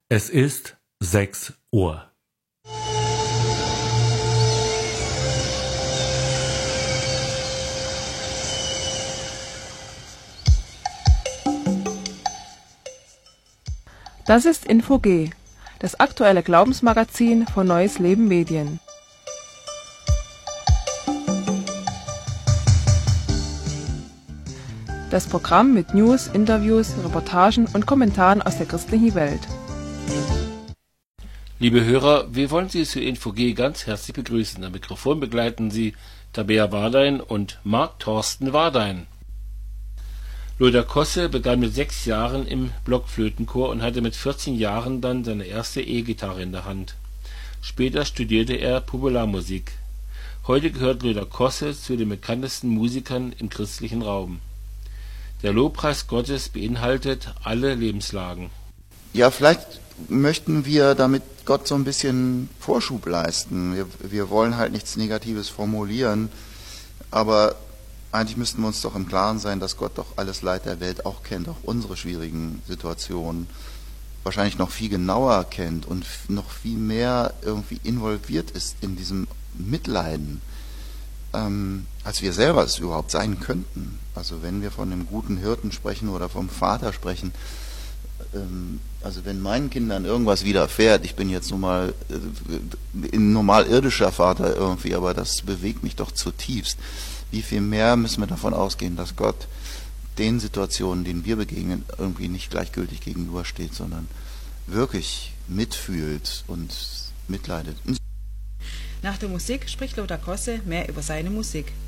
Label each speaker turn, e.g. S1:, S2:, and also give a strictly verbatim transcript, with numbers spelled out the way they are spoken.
S1: Es ist sechs Uhr.
S2: Das ist Info G, das aktuelle Glaubensmagazin von Neues Leben Medien. Das Programm mit News, Interviews, Reportagen und Kommentaren aus der christlichen Welt.
S3: Liebe Hörer, wir wollen Sie zu Info G ganz herzlich begrüßen. Am Mikrofon begleiten Sie Tabea Wardein und Marc Thorsten Wardein. Lothar Kosse begann mit sechs Jahren im Blockflötenchor und hatte mit vierzehn Jahren dann seine erste E-Gitarre in der Hand. Später studierte er Popularmusik. Heute gehört Lothar Kosse zu den bekanntesten Musikern im christlichen Raum. Der Lobpreis Gottes beinhaltet alle Lebenslagen.
S4: Ja, vielleicht möchten wir damit Gott so ein bisschen Vorschub leisten. Wir, wir wollen halt nichts Negatives formulieren, aber eigentlich müssten wir uns doch im Klaren sein, dass Gott doch alles Leid der Welt auch kennt, auch unsere schwierigen Situationen, wahrscheinlich noch viel genauer kennt und noch viel mehr irgendwie involviert ist in diesem Mitleiden, ähm, als wir selber es überhaupt sein könnten. Also wenn wir von dem guten Hirten sprechen oder vom Vater sprechen, ähm, also wenn meinen Kindern irgendwas widerfährt, ich bin jetzt nun mal äh, ein normal irdischer Vater irgendwie, aber das bewegt mich doch zutiefst. Wie viel mehr müssen wir davon ausgehen, dass Gott den Situationen, denen wir begegnen, irgendwie nicht gleichgültig gegenübersteht, sondern wirklich mitfühlt und mitleidet.
S5: Nach der Musik spricht Lothar Kosse mehr über seine Musik.